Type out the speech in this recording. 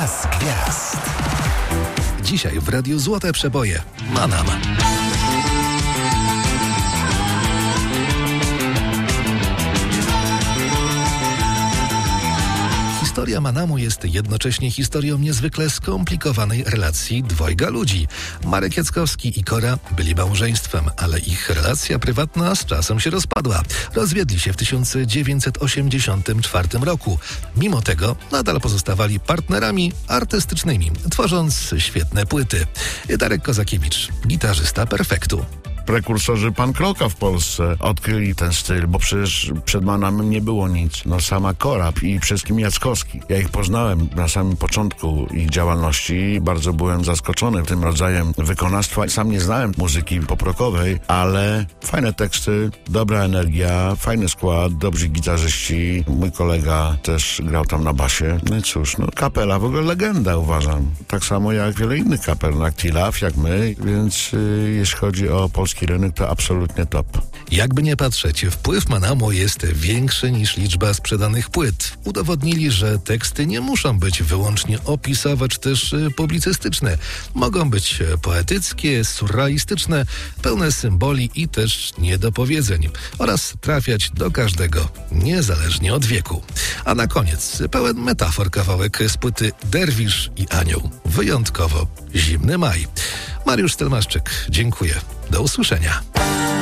Czas gwiazd. Dzisiaj w Radiu Złote Przeboje. Manam. Historia Manamu jest jednocześnie historią niezwykle skomplikowanej relacji dwojga ludzi. Marek Jackowski i Kora byli małżeństwem, ale ich relacja prywatna z czasem się rozpadła. Rozwiedli się w 1984 roku. Mimo tego nadal pozostawali partnerami artystycznymi, tworząc świetne płyty. Darek Kozakiewicz, gitarzysta Perfektu. Prekursorzy punk rocka w Polsce odkryli ten styl, bo przecież przed Manamem nie było nic. Sama Kora i przede wszystkim Jackowski. Ja ich poznałem na samym początku ich działalności i bardzo byłem zaskoczony tym rodzajem wykonawstwa. Sam nie znałem muzyki pop-rockowej, ale fajne teksty, dobra energia, fajny skład, dobrzy gitarzyści. Mój kolega też grał tam na basie. No i cóż, kapela w ogóle legenda, uważam. Tak samo jak wiele innych kapel, jak T-Love, jak my, więc jeśli chodzi o polski rynek, to absolutnie top. Jakby nie patrzeć, wpływ Manamu jest większy niż liczba sprzedanych płyt. Udowodnili, że teksty nie muszą być wyłącznie opisowe czy też publicystyczne. Mogą być poetyckie, surrealistyczne, pełne symboli i też niedopowiedzeń oraz trafiać do każdego, niezależnie od wieku. A na koniec pełen metafor kawałek z płyty Derwisz i Anioł. Wyjątkowo zimny maj. Mariusz Stelmaszczyk, dziękuję. Do usłyszenia.